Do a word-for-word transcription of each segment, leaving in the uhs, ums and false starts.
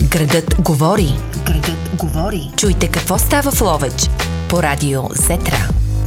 Градът говори. Градът говори. Чуйте какво става в Ловеч по радио Зетра.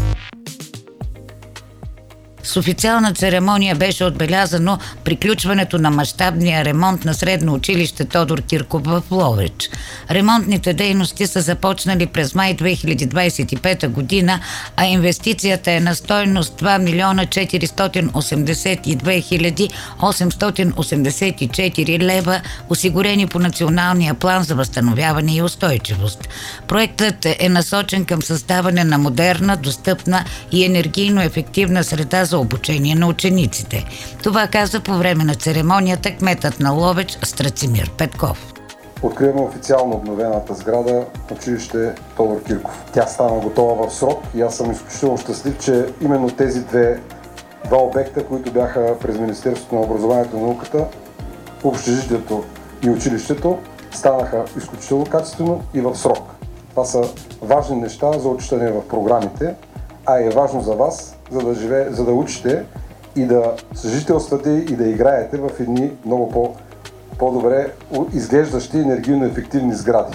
С официална церемония беше отбелязано приключването на мащабния ремонт на средно училище Тодор Кирков в Ловеч. Ремонтните дейности са започнали през май две хиляди двадесет и пета година, а инвестицията е на стойност два милиона четиристотин осемдесет и две хиляди осемстотин осемдесет и четири лева, осигурени по Националния план за възстановяване и устойчивост. Проектът е насочен към създаване на модерна, достъпна и енергийно ефективна среда за обучение на учениците. Това каза по време на церемонията кметът на Ловеч Страцимир Петков. Откриваме официално обновената сграда училище Тодор Кирков. Тя стана готова в срок и аз съм изключително щастлив, че именно тези две, два обекта, които бяха през Министерството на образованието и науката, общежитието и училището, станаха изключително качествено и в срок. Това са важни неща за отчитане в програмите, а е важно за вас, за да, живее, за да учите и да съжителствате и да играете в едни много по, по-добре изглеждащи енергийно ефективни сгради.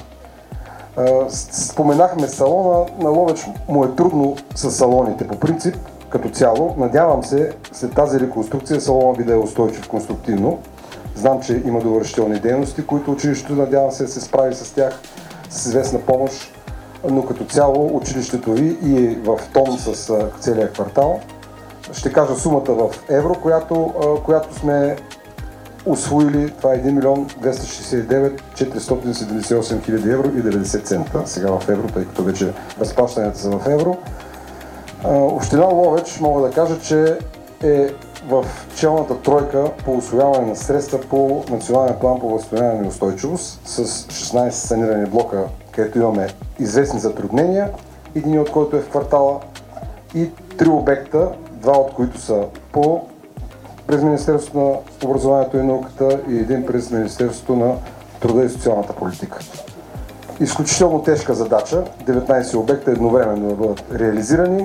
Споменахме салона, на Ловеч му е трудно с салоните по принцип, като цяло. Надявам се, след тази реконструкция салона ви да е устойчив конструктивно. Знам, че има довършителни дейности, които училището, надявам се, се справи с тях с известна помощ, но като цяло училището ви и е в тон с целия квартал. Ще кажа сумата в евро, която, която сме усвоили. Това е един милион двеста шестдесет и девет хиляди четиристотин седемдесет и осем хиляди евро и деветдесет цента. Сега в евро, тъй като вече разплащанията са в евро. Община Ловеч, мога да кажа, че е в челната тройка по усвояване на средства по Национален план по възстановяване и устойчивост с шестнадесет санирани блока, където имаме известни затруднения, един от който е в квартала, и три обекта, два от които са по през Министерството на образованието и науката и един през Министерството на труда и социалната политика. Изключително тежка задача, деветнадесет обекта едновременно да бъдат реализирани.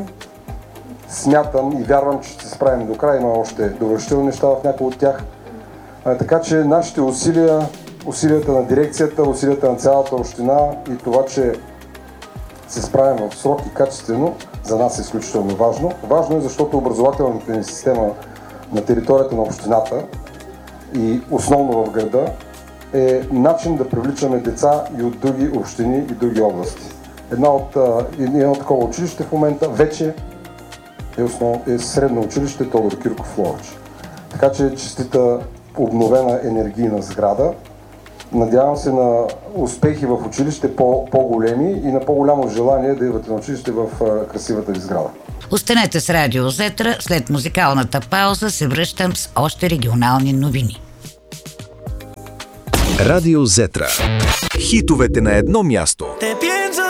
Смятам и вярвам, че ще се справим до края. Има още довършителни неща в някои от тях. А, така че нашите усилия, усилията на дирекцията, усилията на цялата община и това, че се справим в срок и качествено, за нас е изключително важно. Важно е, защото образователната ни система на територията на общината и основно в града е начин да привличаме деца и от други общини и други области. Една от, едно такова училище в момента вече е, основ, е средно училище Тодор Кирков в Ловеч. Така че честита обновена енергийна сграда. Надявам се на успехи в училище по, по-големи и на по-голямо желание да идвате на училище в а, красивата ви сграда. Останете с радио Зетра. След музикалната пауза се връщам с още регионални новини. Радио Зетра. Хитовете на едно място.